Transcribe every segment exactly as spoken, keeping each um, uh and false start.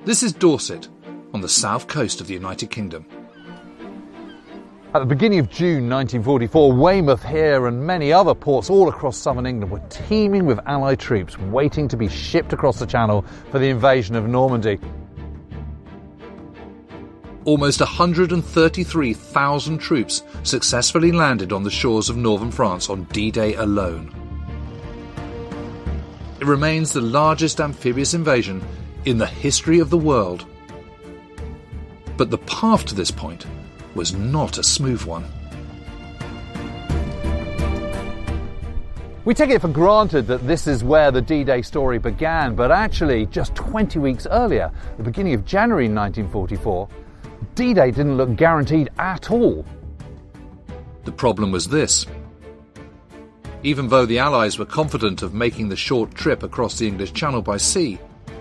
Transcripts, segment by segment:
This is Dorset, on the south coast of the United Kingdom. At the beginning of June nineteen forty-four, Weymouth here and many other ports all across southern England were teeming with Allied troops waiting to be shipped across the Channel for the invasion of Normandy. Almost one hundred thirty-three thousand troops successfully landed on the shores of northern France on D-Day alone. It remains the largest amphibious invasion in the history of the world. But the path to this point was not a smooth one. We take it for granted that this is where the D-Day story began, but actually just twenty weeks earlier, the beginning of January nineteen forty-four, D-Day didn't look guaranteed at all. The problem was this. Even though the Allies were confident of making the short trip across the English Channel by sea,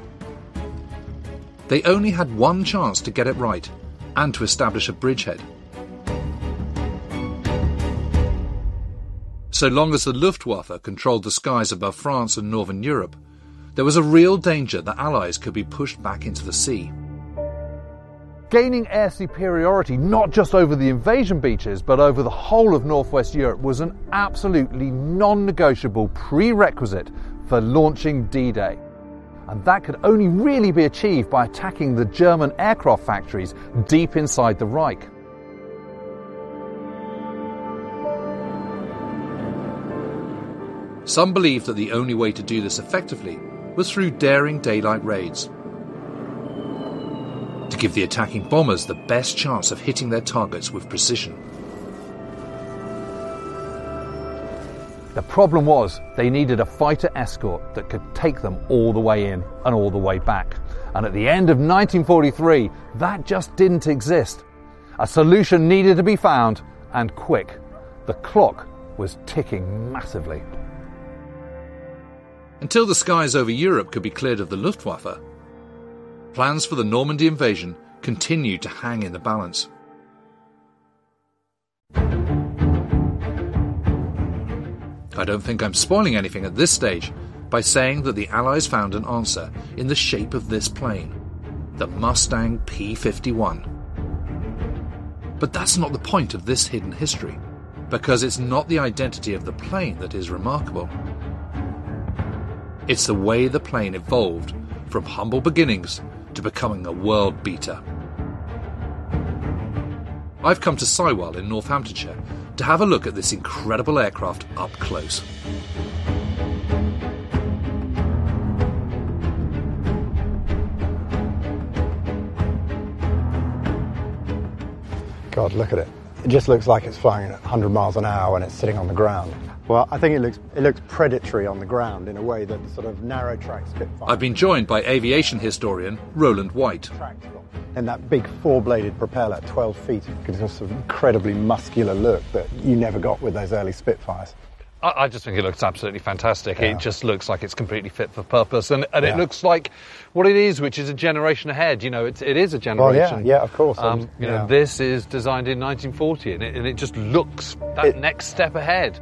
they only had one chance to get it right and to establish a bridgehead. So long as the Luftwaffe controlled the skies above France and northern Europe, there was a real danger the Allies could be pushed back into the sea. Gaining air superiority not just over the invasion beaches but over the whole of northwest Europe was an absolutely non-negotiable prerequisite for launching D-Day. And that could only really be achieved by attacking the German aircraft factories deep inside the Reich. Some believed that the only way to do this effectively was through daring daylight raids, to give the attacking bombers the best chance of hitting their targets with precision. The problem was they needed a fighter escort that could take them all the way in and all the way back. And at the end of nineteen forty-three, that just didn't exist. A solution needed to be found, and quick. The clock was ticking massively. Until the skies over Europe could be cleared of the Luftwaffe, plans for the Normandy invasion continued to hang in the balance. I don't think I'm spoiling anything at this stage by saying that the Allies found an answer in the shape of this plane, the Mustang P fifty-one. But that's not the point of this hidden history, because it's not the identity of the plane that is remarkable. It's the way the plane evolved from humble beginnings to becoming a world beater. I've come to Sywell in Northamptonshire to have a look at this incredible aircraft up close. God, look at it. It just looks like it's flying at one hundred miles an hour when it's sitting on the ground. Well, I think it looks it looks predatory on the ground in a way that the sort of narrow track Spitfire. I've been joined by aviation historian Roland White. And that big four-bladed propeller, twelve feet, gives us an incredibly muscular look that you never got with those early Spitfires. I, I just think it looks absolutely fantastic. Yeah. It just looks like it's completely fit for purpose, and, and Yeah. it looks like what it is, which is a generation ahead. You know, it's, it is a generation. Well, yeah, yeah, of course. Um, you yeah. know, this is designed in nineteen forty, and it, and it just looks that It- next step ahead.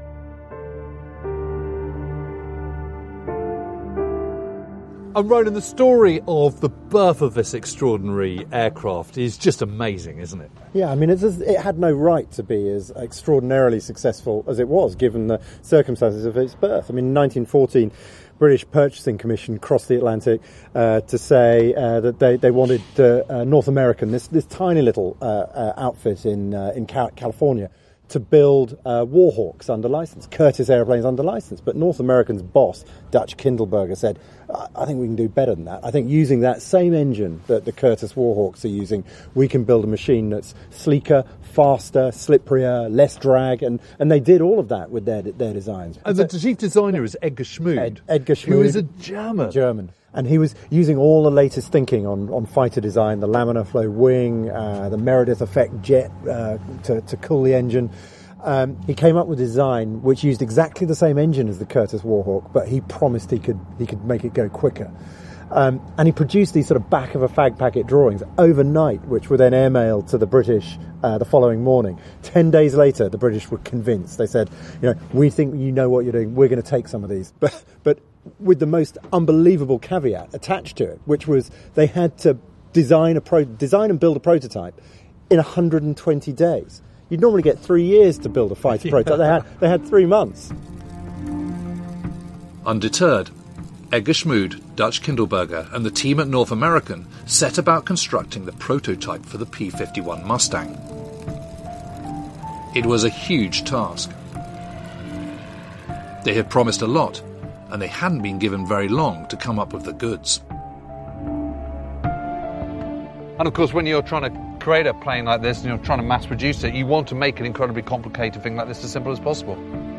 And Roland, the story of the birth of this extraordinary aircraft is just amazing, isn't it? Yeah, I mean, it's, it had no right to be as extraordinarily successful as it was, given the circumstances of its birth. I mean, in nineteen fourteen, British Purchasing Commission crossed the Atlantic uh, to say uh, that they, they wanted uh, uh, North American, this this tiny little uh, uh, outfit in uh, in California, to build uh, Warhawks under license, Curtiss airplanes under license. But North American's boss, Dutch Kindleberger, said, I think we can do better than that. I think using that same engine that the Curtiss Warhawks are using, we can build a machine that's sleeker, faster, slipperier, less drag, and, and they did all of that with their their designs. And the chief designer is Edgar Schmood, Ed, Edgar Schmood, who is a German. German. And he was using all the latest thinking on, on fighter design, the laminar flow wing, uh, the Meredith effect jet uh, to, to cool the engine. Um, he came up with a design which used exactly the same engine as the Curtiss Warhawk, but he promised he could he could make it go quicker. Um, and he produced these sort of back of a fag packet drawings overnight, which were then airmailed to the British uh, the following morning. Ten days later, the British were convinced. They said, you know, we think you know what you're doing. We're going to take some of these. But but with the most unbelievable caveat attached to it, which was they had to design a pro- design and build a prototype in one hundred twenty days. You'd normally get three years to build a fighter yeah. prototype. They had, they had three months. Undeterred, Edgar Schmood, Dutch Kindleberger and the team at North American set about constructing the prototype for the P fifty-one Mustang. It was a huge task. They had promised a lot, and they hadn't been given very long to come up with the goods. And of course, when you're trying to create a plane like this and you're trying to mass produce it, you want to make an incredibly complicated thing like this as simple as possible.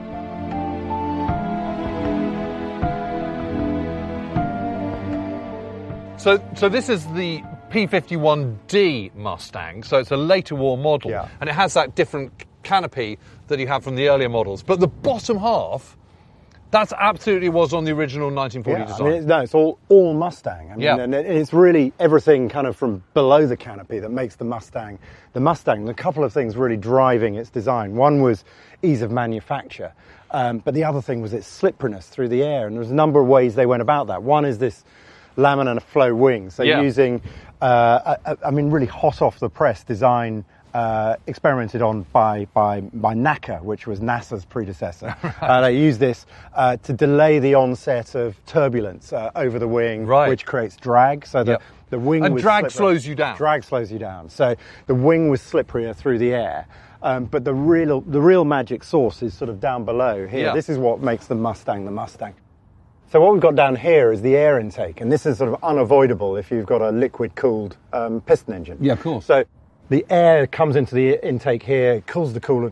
So, so this is the P fifty-one D Mustang, so it's a later war model, yeah. and it has that different canopy that you have from the earlier models. But the bottom half, that's absolutely was on the original nineteen forty yeah, design. I mean, it's, no, it's all, all Mustang. I mean, yeah. and it's really everything kind of from below the canopy that makes the Mustang the Mustang. And a couple of things really driving its design. One was ease of manufacture, um, but the other thing was its slipperiness through the air. And there's a number of ways they went about that. One is this laminar flow wing, so yeah. using, uh, a, a, I mean, really hot off the press design. Uh, experimented on by, by by N A C A, which was NASA's predecessor. uh, they used this uh, to delay the onset of turbulence uh, over the wing, right. which creates drag. So the, yep. the wing and was drag slippery. slows you down. Drag slows you down. So the wing was slipperier through the air. Um, but the real the real magic sauce is sort of down below here. Yeah. This is what makes the Mustang the Mustang. So what we've got down here is the air intake, and this is sort of unavoidable if you've got a liquid-cooled um, piston engine. Yeah, of course. So the air comes into the intake here, cools the coolant,